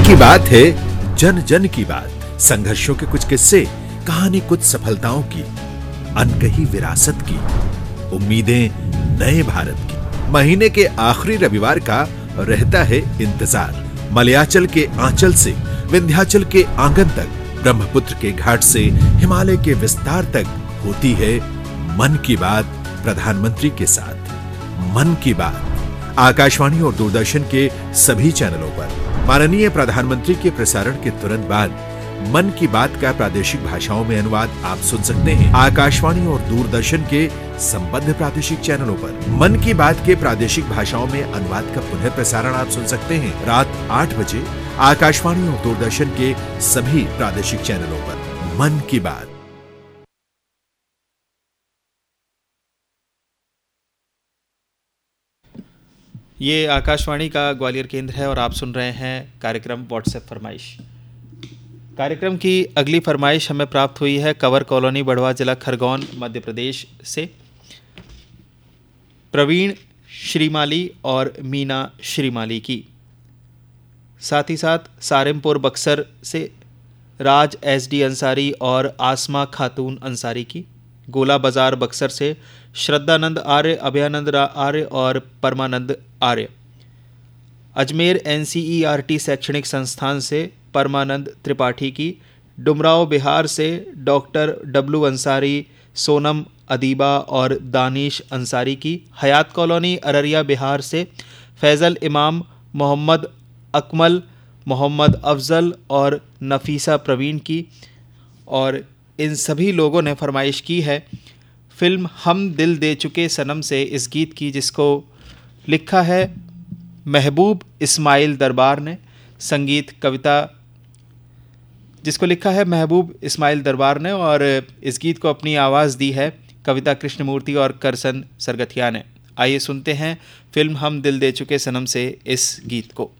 की बात है जन जन की बात, संघर्षों के कुछ किस्से, कहानी कुछ सफलताओं की, अनकही विरासत की, उम्मीदें नए भारत की। महीने के आखिरी रविवार का रहता है इंतजार। मलयाचल के आंचल से विंध्याचल के आंगन तक, ब्रह्मपुत्र के घाट से हिमालय के विस्तार तक होती है मन की बात प्रधानमंत्री के साथ। मन की बात आकाशवाणी और दूरदर्शन के सभी चैनलों पर। माननीय प्रधानमंत्री के प्रसारण के तुरंत बाद मन की बात का प्रादेशिक भाषाओं में अनुवाद आप सुन सकते हैं आकाशवाणी और दूरदर्शन के संबद्ध प्रादेशिक चैनलों पर। मन की बात के प्रादेशिक भाषाओं में अनुवाद का पुनः प्रसारण आप सुन सकते हैं रात 8 बजे आकाशवाणी और दूरदर्शन के सभी प्रादेशिक चैनलों पर। मन की बात। ये आकाशवाणी का ग्वालियर केंद्र है और आप सुन रहे हैं कार्यक्रम व्हाट्सएप फरमाइश। कार्यक्रम की अगली फरमाइश हमें प्राप्त हुई है कंवर कॉलोनी, बढ़वा, जिला खरगोन, मध्य प्रदेश से। प्रवीण श्रीमाली और मीना श्रीमाली की। साथ ही साथ सारिमपुर बक्सर से राज SD अंसारी और आसमा खातून अंसारी की। गोला बाजार बक्सर से श्रद्धानंद आर्य, अभयानंद आर्य और परमानंद आर्य। अजमेर NCERT शैक्षणिक संस्थान से परमानंद त्रिपाठी की। डुमराव बिहार से डॉक्टर W अंसारी, सोनम अदीबा और दानिश अंसारी की। हयात कॉलोनी अररिया बिहार से फैज़ल इमाम, मोहम्मद अकमल, मोहम्मद अफजल और नफीसा प्रवीण की। और इन सभी लोगों ने फरमाइश की है फिल्म हम दिल दे चुके सनम से इस गीत की, जिसको लिखा है महबूब इस्माइल दरबार ने। संगीत कविता जिसको लिखा है महबूब इस्माइल दरबार ने और इस गीत को अपनी आवाज़ दी है कविता कृष्णमूर्ति और करसन सरगथिया ने। आइए सुनते हैं फिल्म हम दिल दे चुके सनम से इस गीत को।